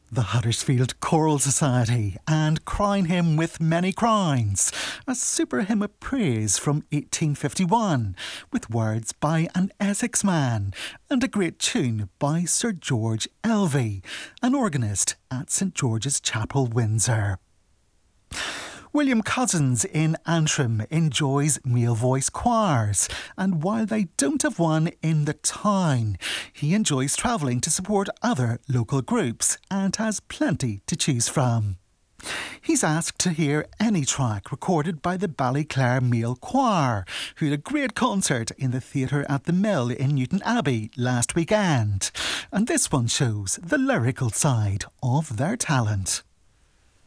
The Huddersfield Choral Society and Crown Him with Many Crowns, a super hymn of praise from 1851, with words by an Essex man and a great tune by Sir George Elvey, an organist at St George's Chapel, Windsor. William Cousins in Antrim enjoys male voice choirs, and while they don't have one in the town, he enjoys travelling to support other local groups and has plenty to choose from. He's asked to hear any track recorded by the Ballyclare Male Choir, who had a great concert in the theatre at the Mill in Newton Abbey last weekend. And this one shows the lyrical side of their talent.